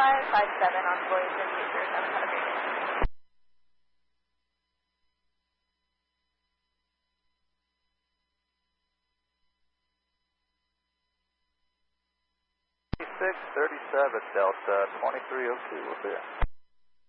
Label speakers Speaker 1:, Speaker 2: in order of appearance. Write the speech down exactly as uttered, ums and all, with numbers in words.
Speaker 1: five five seven on Voyager two zero seven, have a great day.
Speaker 2: six thirty-seven Delta twenty-three oh two, we'll see you.